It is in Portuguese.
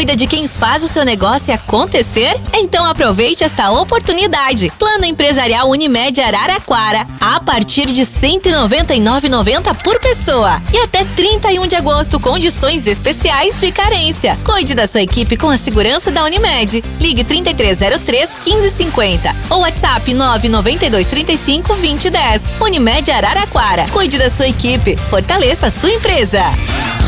cuida de quem faz o seu negócio acontecer? Então aproveite esta oportunidade. Plano Empresarial Unimed Araraquara, a partir de R$ 199,90 por pessoa. E até 31 de agosto, condições especiais de carência. Cuide da sua equipe com a segurança da Unimed. Ligue 3303-1550 ou WhatsApp 99235-2010. Unimed Araraquara. Cuide da sua equipe. Fortaleça a sua empresa.